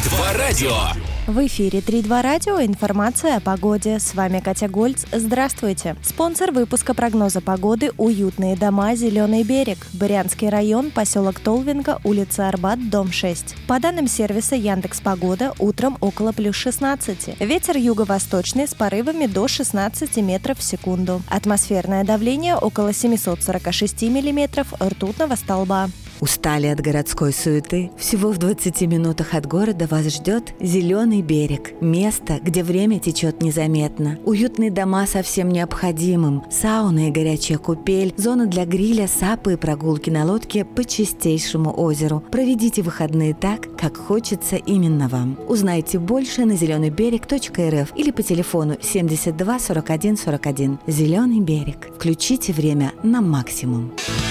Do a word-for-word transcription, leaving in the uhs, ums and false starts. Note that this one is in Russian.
два радио. В эфире три два радио. Информация о погоде. С вами Катя Гольц. Здравствуйте. Спонсор выпуска прогноза погоды — уютные дома «Зеленый берег». Брянский район, поселок Толвинка, улица Арбат, дом шесть. По данным сервиса Яндекс.Погода, утром около плюс шестнадцати. Ветер юго-восточный с порывами до шестнадцати метров в секунду. Атмосферное давление около семьсот сорок шесть миллиметров ртутного столба. Устали от городской суеты? Всего в двадцати минутах от города вас ждет «Зеленый берег». Место, где время течет незаметно. Уютные дома со всем необходимым. Сауна и горячая купель. Зона для гриля, сапы и прогулки на лодке по чистейшему озеру. Проведите выходные так, как хочется именно вам. Узнайте больше на зеленый берег точка эр эф или по телефону семьдесят два сорок один сорок один. «Зеленый берег». Включите время на максимум.